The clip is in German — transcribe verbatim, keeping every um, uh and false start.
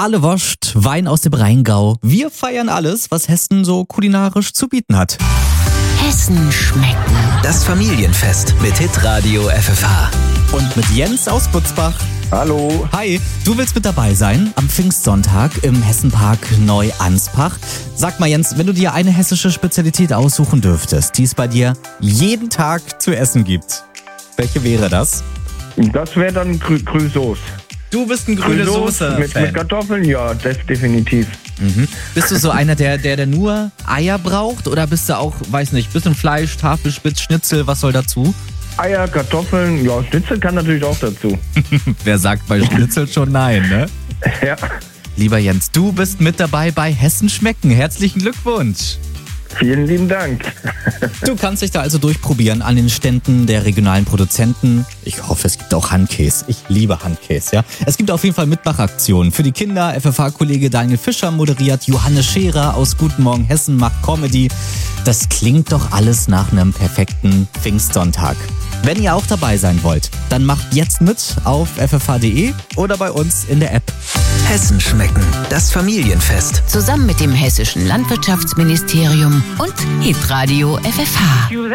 alle Wurst, Wein aus dem Rheingau. Wir feiern alles, was Hessen so kulinarisch zu bieten hat. Hessen schmecken. Das Familienfest mit Hitradio F F H. Und mit Jens aus Butzbach. Hallo. Hi, du willst mit dabei sein am Pfingstsonntag im Hessenpark Neu-Anspach. Sag mal Jens, wenn du dir eine hessische Spezialität aussuchen dürftest, die es bei dir jeden Tag zu essen gibt, welche wäre das? Das wäre dann Grü Grüßsoße. Du bist ein grüne Soße mit, mit Kartoffeln, ja, das definitiv. Mhm. Bist du so einer, der, der, der nur Eier braucht? Oder bist du auch, weiß nicht, bisschen Fleisch, Tafelspitz, Schnitzel, was soll dazu? Eier, Kartoffeln, ja, Schnitzel kann natürlich auch dazu. Wer sagt bei Schnitzel schon nein, ne? Ja. Lieber Jens, du bist mit dabei bei Hessen schmecken. Herzlichen Glückwunsch. Vielen lieben Dank. Du kannst dich da also durchprobieren an den Ständen der regionalen Produzenten. Ich hoffe, es gibt auch Handkäse. Ich liebe Handkäse, ja. Es gibt auf jeden Fall Mitmachaktionen für die Kinder. F F H-Kollege Daniel Fischer moderiert. Johannes Scherer aus Guten Morgen Hessen macht Comedy. Das klingt doch alles nach einem perfekten Pfingstsonntag. Wenn ihr auch dabei sein wollt, dann macht jetzt mit auf f f h punkt d e oder bei uns in der App. Hessen schmecken. Das Familienfest. Zusammen mit dem Hessischen Landwirtschaftsministerium und Hitradio F F H.